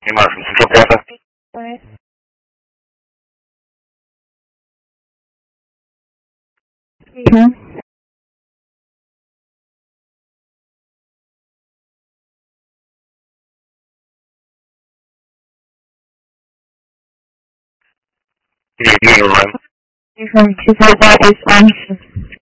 Neymar from Central Plaza. Right. Yeah. Good evening, everyone. From 2005 is on.